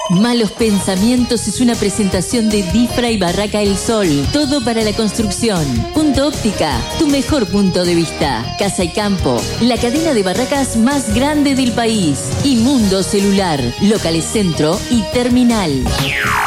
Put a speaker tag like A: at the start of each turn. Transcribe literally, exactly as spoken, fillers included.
A: Malos Pensamientos es una presentación de Difra y Barraca El Sol. Todo para la construcción. Punto Óptica, tu mejor punto de vista. Casa y Campo, la cadena de barracas más grande del país. Y Mundo Celular, locales centro y terminal.